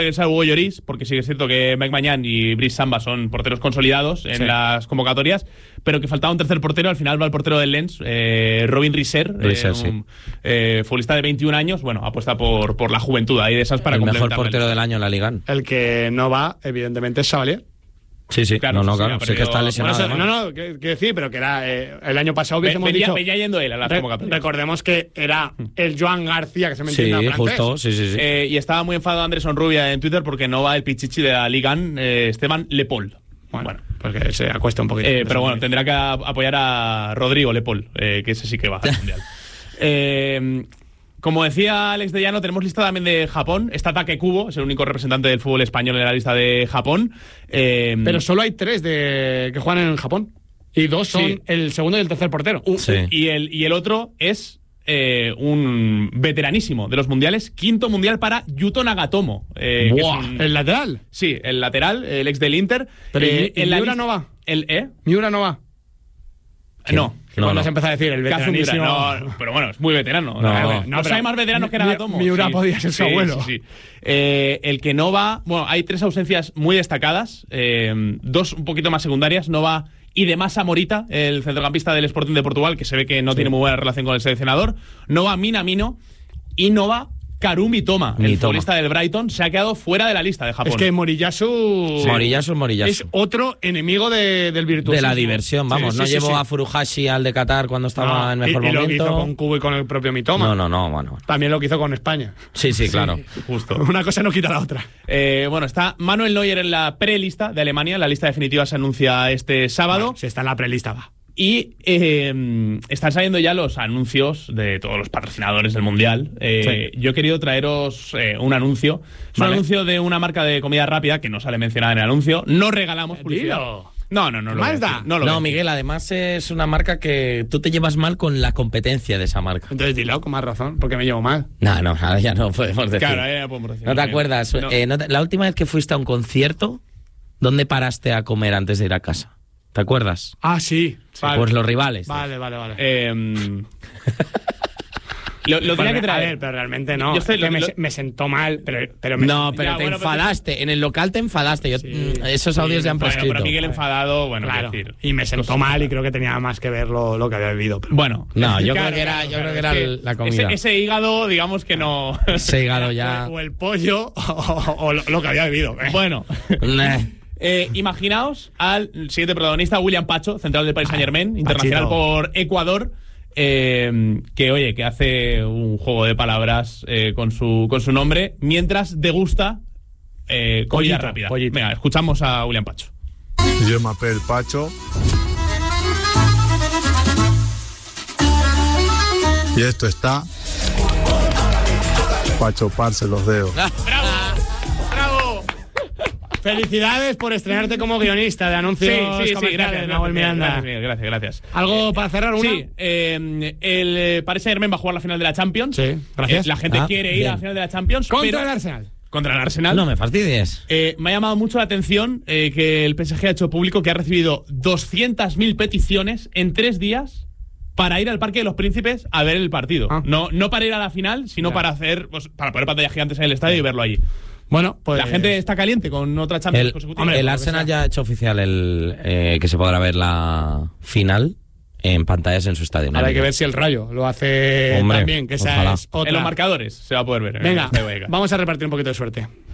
a Hugo Lloris, porque sí que es cierto que Mike Mañán y Brice Samba son porteros consolidados en las convocatorias, pero que faltaba un tercer portero. Al final va el portero del Lens, Robin Risser, un futbolista de 21 años. Bueno, apuesta por la juventud ahí de esas para complementar. El mejor portero del año en la Liga. El que no va, evidentemente, es Sabalier. Sí, claro, claro. Sé que está lesionado. Bueno, quiero decir, pero que era el año pasado que hemos dicho. Venía yendo él a las convocatorias. Recordemos que era el Joan García, que se me entiende francés. Justo, sí. Y estaba muy enfadado Anderson Rubia en Twitter porque no va el pichichi de la Liga, Esteban Lepol. Bueno, pues que se acuesta un poquito. Pero bueno, tendrá que apoyar a Rodrigo Lepol, que ese sí que va al Mundial. Como decía Alex de Llano, tenemos lista también de Japón. Está Takekubo, es el único representante del fútbol español en la lista de Japón. Pero solo hay 3 que juegan en Japón. Y 2 son el segundo y el tercer portero. Y el otro es un veteranísimo de los mundiales. 5º mundial para Yuto Nagatomo. ¿El lateral? Sí, el lateral, el ex del Inter. Pero Miura no va. Miura no va. No. Cuando se empezó a decir el veteranísimo. No, pero bueno, es muy veterano. No hay más veteranos que Nagatomo. Miura podía ser su abuelo. Sí. El que no va. Bueno, hay 3 ausencias muy destacadas. 2 un poquito más secundarias. No va Idemasa Morita, el centrocampista del Sporting de Portugal, que se ve que no tiene muy buena relación con el seleccionador. No va Minamino. Y no va Karumi Toma, el futbolista del Brighton, se ha quedado fuera de la lista de Japón. Es que Moriyasu es otro enemigo del virtuosismo. De la diversión, vamos. No llevó a Furuhashi al de Qatar cuando estaba en mejor momento. Y lo que hizo con Kubo y con el propio Mitoma. No, bueno. También lo que hizo con España. Sí, claro. Justo. Una cosa no quita la otra. Bueno, está Manuel Neuer en la prelista de Alemania. La lista definitiva se anuncia este sábado. Bueno, si está en la prelista, va. Y están saliendo ya los anuncios de todos los patrocinadores del Mundial. Yo he querido traeros un anuncio. Es un anuncio de una marca de comida rápida que no sale mencionada en el anuncio. No regalamos publicidad. No. No, Miguel, además es una marca que tú te llevas mal con la competencia de esa marca. Entonces dilo con más razón, porque me llevo mal. No, ahora ya no podemos decir. Claro, ya podemos decir. ¿No te acuerdas? La última vez que fuiste a un concierto, ¿dónde paraste a comer antes de ir a casa? ¿Te acuerdas? Ah, sí. Vale. Pues los rivales. Vale. Lo tenía que traer. A ver, pero realmente no. Me sentó mal, pero te enfadaste. En el local te enfadaste. Esos audios ya han prescrito. Pero Miguel enfadado, claro. Decir, y me sentó mal y creo que tenía más que ver lo que había vivido. Pero bueno. No, yo creo que era la comida. Ese hígado, digamos que no. Ese hígado ya. O el pollo o lo que había vivido. Bueno. Imaginaos al siguiente protagonista, William Pacho, central del Paris Saint-Germain, internacional por Ecuador, que hace un juego de palabras con su nombre, mientras degusta comida rápida. Pollito. Venga, escuchamos a William Pacho. Je m'appelle Pacho. Y esto está para choparse los dedos. ¡Bravo! Felicidades por estrenarte como guionista de anuncios comerciales, Nahuel Miranda. Gracias. ¿Algo para cerrar? Sí, el Paris Saint-Germain va a jugar la final de la Champions. Sí, gracias. La gente quiere ir a la final de la Champions. Contra el Arsenal. Contra el Arsenal. No me fastidies. Me ha llamado mucho la atención que el PSG ha hecho público que ha recibido 200.000 peticiones en 3 días para ir al Parque de los Príncipes a ver el partido. No para ir a la final, sino para poner pantallas gigantes en el estadio y verlo allí. Bueno, pues la gente está caliente con otra Champions consecutiva. El Arsenal ya ha hecho oficial que se podrá ver la final en pantallas en su estadio. Ahora hay que ver si el Rayo lo hace también, que esa es otra. En los marcadores se va a poder ver. Venga, vamos a repartir un poquito de suerte.